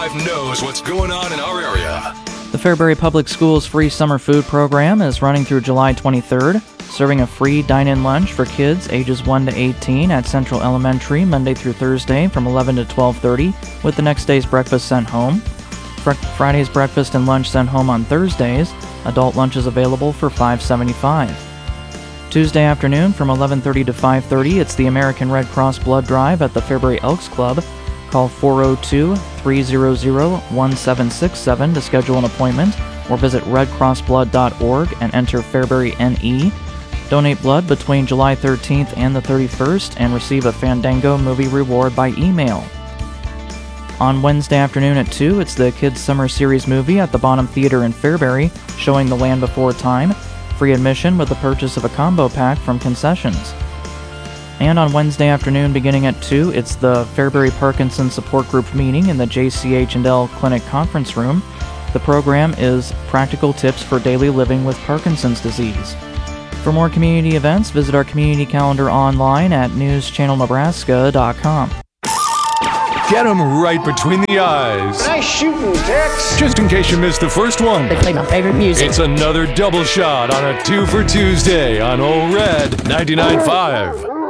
knows what's going on in our area. The Fairbury Public Schools free summer food program is running through July 23rd, serving a free dine-in lunch for kids ages 1 to 18 at Central Elementary Monday through Thursday from 11 to 12:30, with the next day's breakfast sent home. Friday's breakfast and lunch sent home on Thursdays. Adult lunch is available for $5.75. Tuesday afternoon from 11:30 to 5:30, it's the American Red Cross Blood Drive at the Fairbury Elks Club. Call 402-300-1767 to schedule an appointment, or visit redcrossblood.org and enter Fairbury NE. Donate blood between July 13th and the 31st and receive a Fandango movie reward by email. On Wednesday afternoon at 2, it's the Kids Summer Series movie at the Bonham Theater in Fairbury, showing The Land Before Time. Free admission with the purchase of a combo pack from concessions. And on Wednesday afternoon beginning at 2, it's the Fairbury Parkinson Support Group meeting in the JCH&L Clinic Conference Room. The program is Practical Tips for Daily Living with Parkinson's Disease. For more community events, visit our community calendar online at newschannelnebraska.com. Get them right between the eyes. Nice shooting, Tex. Just in case you missed the first one. They play my favorite music. It's another double shot on a 2 for Tuesday on Old Red 99.5.